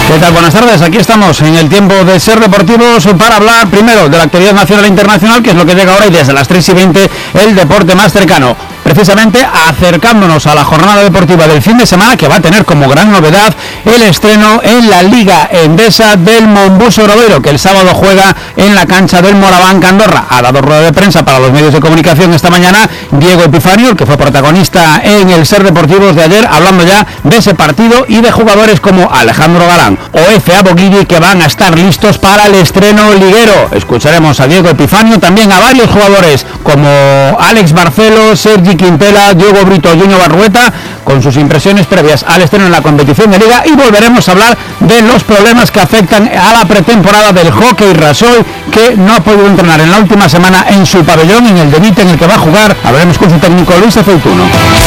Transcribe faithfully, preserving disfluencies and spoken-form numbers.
¿Qué tal? Buenas tardes, aquí estamos en el tiempo de Ser Deportivos para hablar primero de la actualidad nacional e internacional, que es lo que llega ahora, y desde las tres y veinte el deporte más cercano. Precisamente acercándonos a la jornada deportiva del fin de semana, que va a tener como gran novedad el estreno en la Liga Endesa del Monbuso Obradoiro, que el sábado juega en la cancha del Moraván Andorra. Ha dado rueda de prensa para los medios de comunicación esta mañana Diego Epifanio, el que fue protagonista en el Ser Deportivos de ayer, hablando ya de ese partido y de jugadores como Alejandro Galán o Efe Aboguiri, que van a estar listos para el estreno liguero. Escucharemos a Diego Epifanio, también a varios jugadores como Alex Barcelo, Sergi Quintela, Diego Brito, Junior Barrueta, con sus impresiones previas al estreno en la competición de Liga, y volveremos a hablar de los problemas que afectan a la pretemporada del Hockey Rasoy, que no ha podido entrenar en la última semana en su pabellón, en el Debite en el que va a jugar. Hablaremos con su técnico Luis Aceituno.